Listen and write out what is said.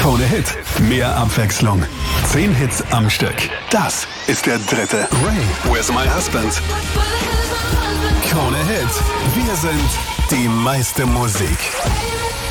Krone Hit. Mehr Abwechslung. 10 Hits am Stück. Das ist der dritte. Ray, Where's My Husband? Krone Hit. Wir sind die meiste Musik.